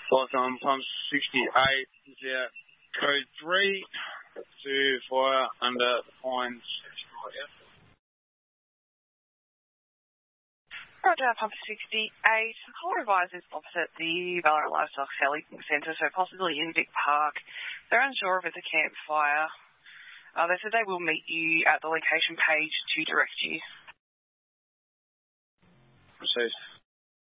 Flight on Pump 68, yeah, code 3 to fire under Pines. Roger, Pump 68. Call advisors opposite the Ballarat Livestock Selling Centre, so possibly in Vic Park. They're unsure if it's a campfire. They said they will meet you at the location page to direct you. Received.